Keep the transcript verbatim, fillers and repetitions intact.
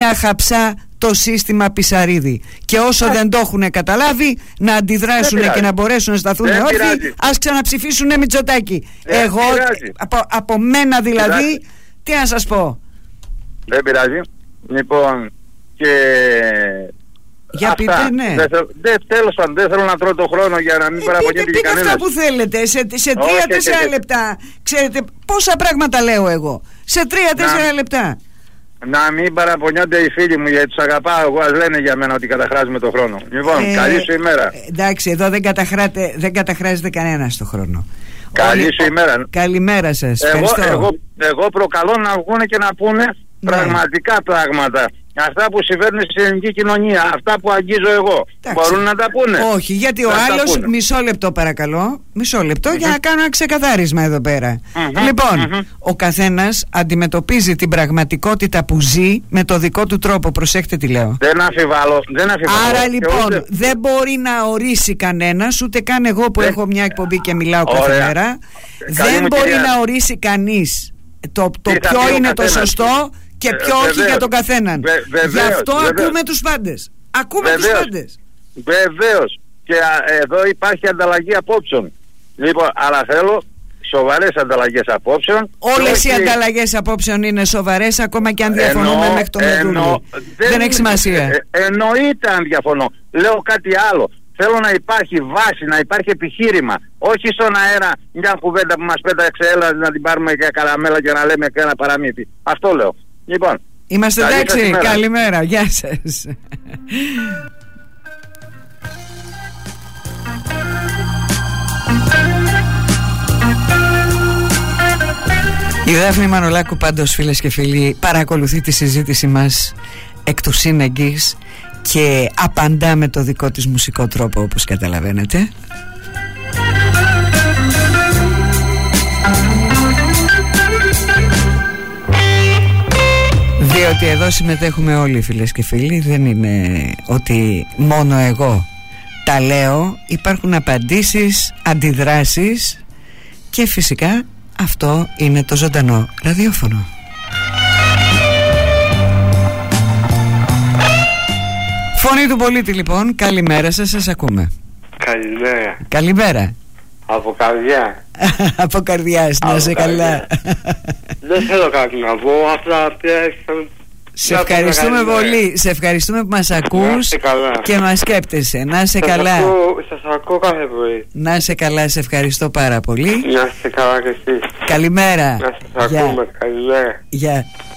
νέα χαψά το σύστημα Πισαρίδη. Και όσο ε. δεν το έχουν καταλάβει, να αντιδράσουν και να μπορέσουν να σταθούν όρθιοι, ας ξαναψηφίσουν Μητσοτάκη. Ε, Εγώ, από, από μένα δηλαδή, πειράζει. Τι να σας πω. Δεν πειράζει. Λοιπόν, και... Για πείτε, ναι. Δεν δε, τέλος πάντων, δεν θέλω να τρώω το χρόνο για να μην ε, παραπονιέται και κανένας. Πείτε αυτά που θέλετε, σε, σε τρία τέσσερα λεπτά. Ξέρετε πόσα πράγματα λέω εγώ. Σε τρία τέσσερα λεπτά. Να μην παραπονιόνται οι φίλοι μου, γιατί τους αγαπάω εγώ, ας λένε για μένα ότι καταχράζουμε το χρόνο. Λοιπόν, ε, καλή σου ημέρα. Ε, εντάξει, εδώ δεν, δεν καταχράζεται κανένας το χρόνο. Καλή Όλοι, σου ημέρα. Καλημέρα σας. Εγώ, εγώ, εγώ προκαλώ να βγουν και να πούνε ναι. πραγματικά πράγματα. Αυτά που συμβαίνουν στην ελληνική κοινωνία, αυτά που αγγίζω εγώ. Εντάξει. Μπορούν να τα πούνε. Όχι, γιατί ο άλλος, μισό λεπτό παρακαλώ, μισό λεπτό mm-hmm. για να κάνω ένα ξεκαθάρισμα εδώ πέρα. Mm-hmm. Λοιπόν, mm-hmm. ο καθένας αντιμετωπίζει την πραγματικότητα που ζει με το δικό του τρόπο. Προσέχτε τι λέω. Δεν αμφιβάλλω. Δεν αμφιβάλλω. Άρα λοιπόν ούτε... δεν μπορεί να ορίσει κανένας, ούτε καν εγώ που δεν... έχω μια εκπομπή και μιλάω κάθε Ωραία. μέρα. Καλή δεν μπορεί κυρία. να ορίσει κανείς το, το ποιο είναι το σωστό και ποιο ε, όχι για τον καθέναν. Βε, βεβαίως, Γι' αυτό βεβαίως. ακούμε τους πάντες. Ακούμε βεβαίως. τους πάντες. Βεβαίως. Και α, εδώ υπάρχει ανταλλαγή απόψεων. Λοιπόν, αλλά θέλω σοβαρές ανταλλαγές απόψεων. Όλες οι ανταλλαγές απόψεων είναι σοβαρές, ακόμα και αν διαφωνούμε εννο, μέχρι το μετούλι. Δεν, δεν έχει σημασία. Ε, εννοείται αν διαφωνώ. Λέω κάτι άλλο. Θέλω να υπάρχει βάση, να υπάρχει επιχείρημα. Όχι στον αέρα μια κουβέντα που μας πέταξε, έλα να την πάρουμε για καραμέλα και να λέμε και ένα παραμύθι. Αυτό λέω. Λοιπόν, είμαστε εντάξει, καλημέρα, γεια σας. Η Δάφνη Μανολάκου πάντως, φίλες και φίλοι, παρακολουθεί τη συζήτηση μας εκ του σύνεγγυς και απαντά με το δικό της μουσικό τρόπο, όπως καταλαβαίνετε. Διότι εδώ συμμετέχουμε όλοι, φίλες και φίλοι. Δεν είναι ότι μόνο εγώ τα λέω. Υπάρχουν απαντήσεις, αντιδράσεις και φυσικά αυτό είναι το ζωντανό ραδιόφωνο. Φωνή του πολίτη λοιπόν, καλημέρα σας, σας ακούμε. Καλημέρα. Καλημέρα. Από καρδιά. Από καρδιάς, να είσαι καλά. Δεν θέλω κάτι να πω, απλά πια. Σε ευχαριστούμε πολύ, σε ευχαριστούμε που μας ακούς και μας σκέπτεσαι. Να είσαι καλά. Σας ακούω κάθε πρωί. Να είσαι καλά, σε ευχαριστώ πάρα πολύ. Να είστε καλά και εσείς. Καλημέρα. Να σας ακούμε, καλημέρα. Γεια.